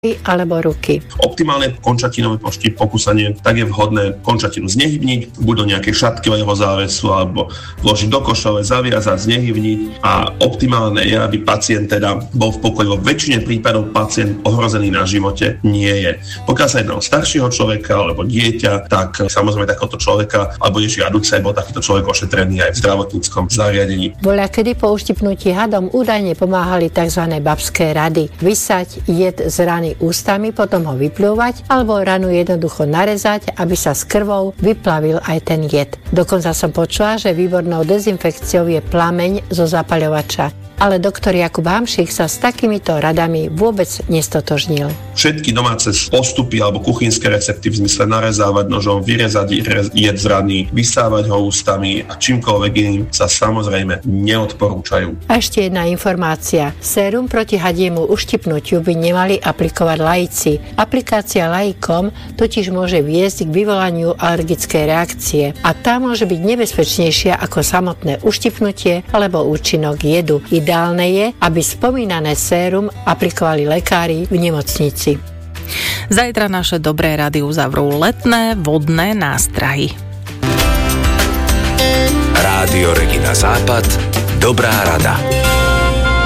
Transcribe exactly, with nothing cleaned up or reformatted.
alebo ruky. Optimálne končatinové pošti pokúsanie, tak je vhodné končatinu znehybniť, buď do nejakej šatkového závesu, alebo vložiť do košove, zaviazať, znehybniť a optimálne je, aby pacient teda bol v pokoji. Vo väčšine prípadov pacient ohrozený na živote nie je. Pokiaľ sa jedná o staršieho človeka alebo dieťa, tak samozrejme takéhoto človeka, alebo je žiaduce, bol takýto človek ošetrený aj v zdravotníckom zariadení. Voľa kedy po uštipnutí hadom údajne pomáhali tzv. Babské rady. Vysať jed z rany ústami, potom ho vypľúvať, alebo ranu jednoducho narezať, aby sa s krvou vyplavil aj ten jed. Dokonca som počula, že výbornou dezinfekciou je plameň zo zapaľovača. Ale doktor Jakub Hamšík sa s takýmito radami vôbec nestotožnil. Všetky domáce postupy alebo kuchynské recepty v zmysle narezávať nožom, vyrezať jed z rany, vysávať ho ústami a čímkoľvek iným sa samozrejme neodporúčajú. A ešte jedna informácia. Sérum proti hadiemu uštipnutiu by nemali aplikovať laici. Aplikácia laikom totiž môže viesť k vyvolaniu alergickej reakcie a tá môže byť nebezpečnejšia ako samotné uštipnutie alebo účinok jedu. Ideálne je, aby spomínané sérum aplikovali lekári v nemocnici. Zajtra naše dobré rady uzavrú letné vodné nástrahy. Rádio Regina Západ. Dobrá rada.